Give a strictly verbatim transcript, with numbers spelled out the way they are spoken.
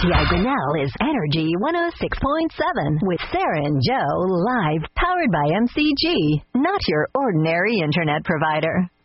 T I Grinnell is Energy one oh six point seven with Sarah and Joe live, powered by M C G, not your ordinary internet provider.